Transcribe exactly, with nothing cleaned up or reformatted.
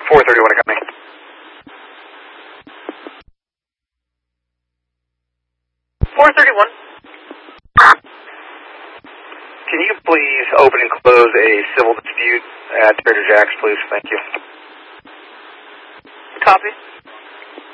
four thirty-one, I got me. four thirty-one. Can you please open and close a civil dispute at Trader Jack's, please? Thank you. Copy.